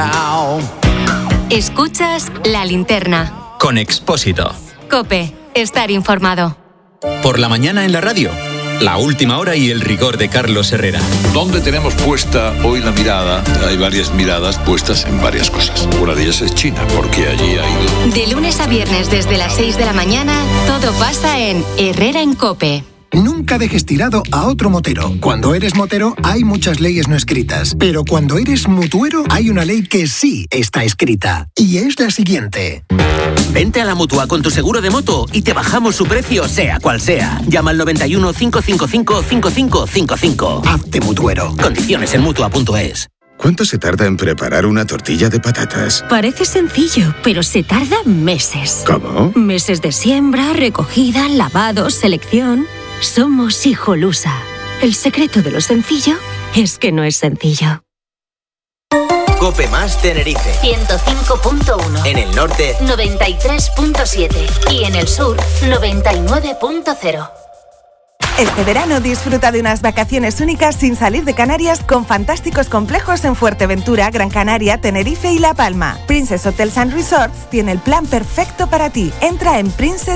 Escuchas La Linterna. Con Expósito. COPE. Estar informado. Por la mañana en la radio. La última hora y el rigor de Carlos Herrera. ¿Dónde tenemos puesta hoy la mirada? Hay varias miradas puestas en varias cosas. Una de ellas es China, porque allí ha ido. De lunes a viernes desde las 6 de la mañana, todo pasa en Herrera en COPE. Nunca dejes tirado a otro motero. Cuando eres motero hay muchas leyes no escritas, pero cuando eres mutuero hay una ley que sí está escrita, y es la siguiente. Vente a la Mutua con tu seguro de moto y te bajamos su precio sea cual sea. Llama al 91 555 5555. Hazte mutuero. Condiciones en Mutua.es. ¿Cuánto se tarda en preparar una tortilla de patatas? Parece sencillo, pero se tarda meses. ¿Cómo? Meses de siembra, recogida, lavado, selección. Somos Hijolusa. El secreto de lo sencillo es que no es sencillo. COPE más Tenerife 105.1. En el norte 93.7 y en el sur 99.0. Este verano disfruta de unas vacaciones únicas sin salir de Canarias con fantásticos complejos en Fuerteventura, Gran Canaria, Tenerife y La Palma. Princess Hotels and Resorts tiene el plan perfecto para ti. Entra en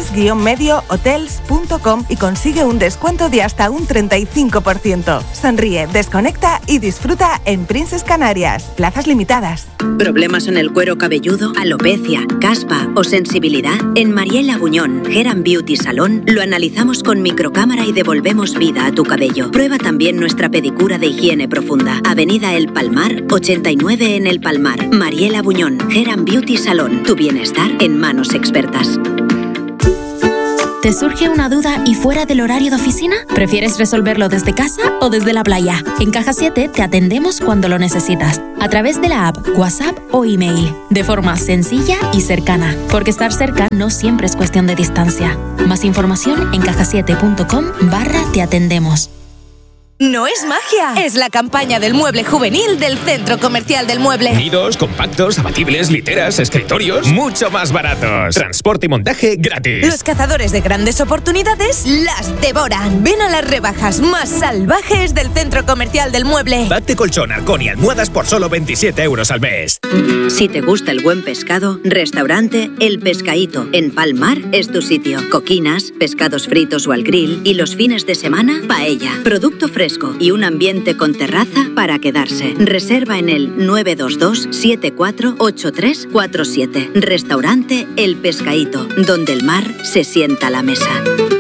princess-mediohotels.com y consigue un descuento de hasta un 35%. Sonríe, desconecta y disfruta en Princess Canarias. Plazas limitadas. ¿Problemas en el cuero cabelludo, alopecia, caspa o sensibilidad? En Mariela Buñón, Hair & Beauty Salón, lo analizamos con microcámara y devolvemos vida a tu cabello. Prueba también nuestra pedicura de higiene profunda. Avenida El Palmar, 89 en El Palmar. Mariela Buñón, Hair & Beauty Salón. Tu bienestar en manos expertas. ¿Te surge una duda y fuera del horario de oficina? ¿Prefieres resolverlo desde casa o desde la playa? En Caja 7 te atendemos cuando lo necesitas, a través de la app, WhatsApp o email, de forma sencilla y cercana, porque estar cerca no siempre es cuestión de distancia. Más información en cajasiete.com/te atendemos. No es magia, es la campaña del mueble juvenil del Centro Comercial del Mueble. Nidos, compactos, abatibles, literas, escritorios, mucho más baratos. Transporte y montaje gratis. Los cazadores de grandes oportunidades las devoran. Ven a las rebajas más salvajes del Centro Comercial del Mueble. Pack de colchón, halcón y almohadas por solo 27 euros al mes. Si te gusta el buen pescado, restaurante El Pescaíto en Palmar es tu sitio. Coquinas, pescados fritos o al grill y los fines de semana, paella. Producto fresco y un ambiente con terraza para quedarse. Reserva en el 922-748347. Restaurante El Pescaíto, donde el mar se sienta a la mesa.